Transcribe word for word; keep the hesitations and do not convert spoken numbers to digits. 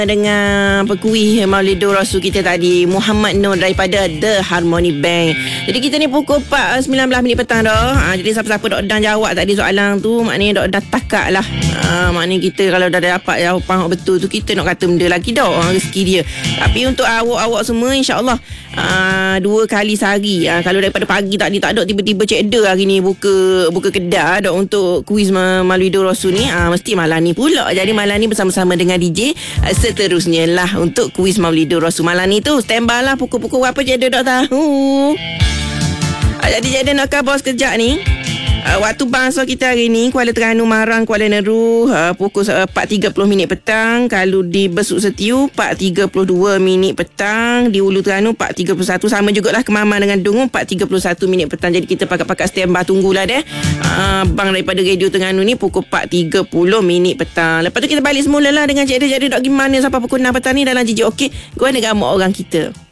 dengan pekuih Maulidur Rasul kita tadi, Muhammad Nur daripada The Harmony Bank. Jadi kita ni pukul empat sembilan belas minit petang dah. Ha, jadi siapa-siapa dok dan jawab tadi soalan tu, maknanya dok dah takak lah. Ha, maknanya kita kalau dah dapat jawapan betul tu, kita nak kata benda lagi dah, ha, rezeki dia. Tapi untuk awak-awak semua, insya-Allah ha, dua kali sehari. Ha, kalau daripada pagi tadi tak ada, tiba-tiba Cik Eda hari ni buka buka kedai dok untuk kuis Maulidur Rasul ni, ha, mesti malam ni pula. Jadi malam ni bersama-sama dengan D J ha, seterusnya lah untuk kuis Maulidur Rasul malam ni tu. Stand by lah, pukul-pukul berapa Cik Eda tak tahu. Ha, jadi Cik Eda nak khabar sekejap ni. Uh, waktu bangsa kita hari ni, Kuala Terengganu Marang Kuala Neru, uh, pukul uh, empat tiga puluh minit petang. Kalau di Besuk Setiu empat tiga puluh dua minit petang. Di Ulu Terengganu empat tiga puluh satu. Sama jugalah Kemaman dengan Dungun empat tiga puluh satu minit petang. Jadi kita pakat-pakat standby, tunggulah deh. Uh, bang daripada Radio Terengganu ni pukul empat tiga puluh minit petang. Lepas tu kita balik semula lah dengan Cik Eda. Cik Eda dok gimana sampai pukul enam petang ni dalam J J Okey. Gua nak gamuk orang kita.